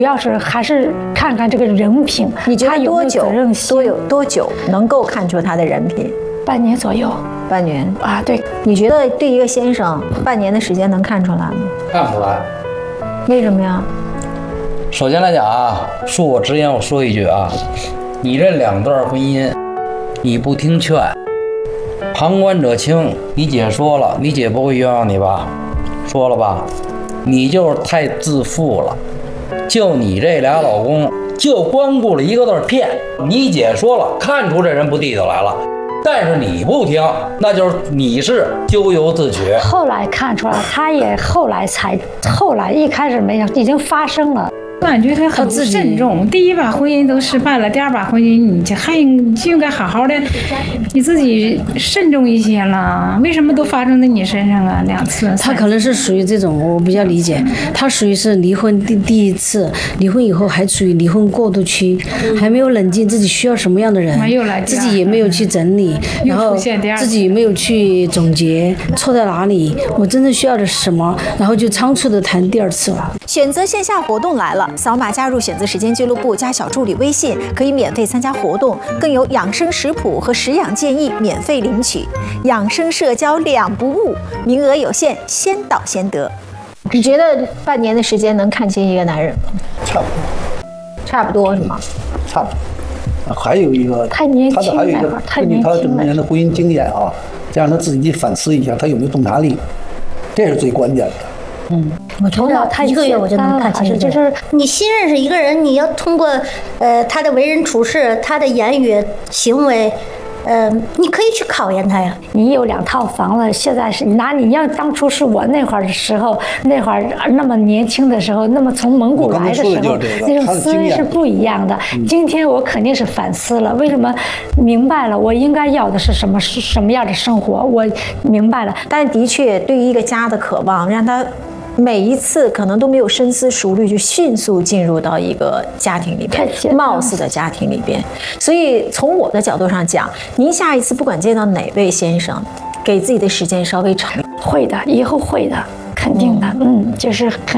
主要是还是看看这个人品， 你觉得多久？多久能够看出他的人品？ 半年左右。 半年啊，对。 你觉得对一个先生，半年的时间能看出来吗？ 看不出来。 为什么呀？ 首先来讲啊，恕我直言，我说一句啊，你这2段婚姻，你不听劝，旁观者清。你姐说了，你姐不会冤枉你吧？说了吧？你就是太自负了。就你这俩老公，就光顾了一个字骗。你姐说了，看出这人不地道来了。但是你不听，那就是你是咎由自取。 后来看出来，他也后来一开始没有，已经发生了。 我感觉他很不慎重，第一把婚姻都失败了，第2把婚姻你就应该好好的，你自己慎重一些了。为什么都发生在你身上啊？2次。 他可能是属于这种，我比较理解，他属于是离婚第一次，离婚以后还处于离婚过渡期，还没有冷静自己需要什么样的人，自己也没有去整理，然后自己没有去总结错在哪里，我真正需要的是什么，然后就仓促的谈第2次了。 选择线下活动来了，扫码加入选择时间俱乐部，加小助理微信，可以免费参加活动，更有养生食谱和食养建议免费领取，养生社交2不误，名额有限，先到先得。你觉得半年的时间能看清一个男人吗？差不多是吗？ 差不多。还有一个， 太年轻了， 还有一个根据他这么多年的婚姻经验啊，再让他自己反思一下，他有没有洞察力，这是最关键的。 我头脑1个月我就能看清，就是你新认识一个人，你要通过他的为人处事、他的言语行为，你可以去考验他呀。 你有2套房了，现在是你要当初是我那会儿的时候，那会儿那么年轻的时候，那么从蒙古来的时候，那种思维是不一样的。今天我肯定是反思了，为什么明白了我应该要的是什么样的生活，我明白了。 但的确，对于一个家的渴望，让他每一次可能都没有深思熟虑，就迅速进入到一个家庭里边，貌似的家庭里边。所以从我的角度上讲，您下一次不管见到哪位先生，给自己的时间稍微长。 会的，以后会的，肯定的，就是很。